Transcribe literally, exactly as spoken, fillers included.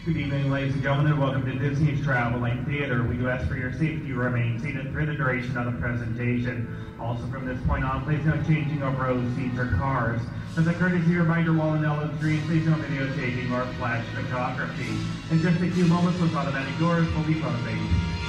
Good evening, ladies and gentlemen, and welcome to Disney's Traveling Theater. We do ask for your safety to remain seated through the duration of the presentation. Also, from this point on, please no changing of rows, seats, or cars. As a courtesy reminder, while in Ellen Green, please no videotaping or flash photography. In just a few moments, those automatic doors will be closing.